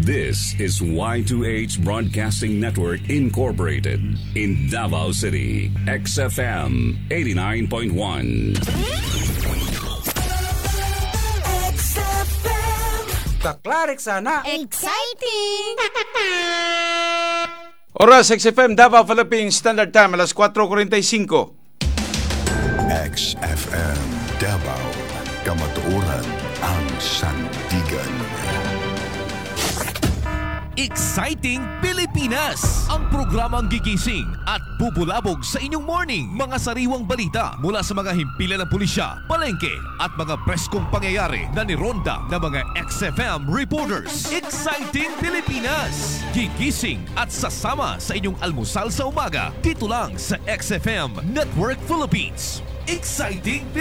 This is Y2H Broadcasting Network Incorporated in Davao City, XFM 89.1. Kaklarik sana. Exciting! Oras XFM Davao Philippines Standard Time alas 4:45. XFM Davao, kamatuoran ang sandigan. Exciting Pilipinas! Ang programang gigising at bubulabog sa inyong morning. Mga sariwang balita mula sa mga himpilan ng pulisya, palengke at mga preskong pangyayari na nironda ng mga XFM reporters. Exciting Pilipinas! Gigising at sasama sa inyong almusal sa umaga dito lang sa XFM Network Philippines. Exciting Pilipinas!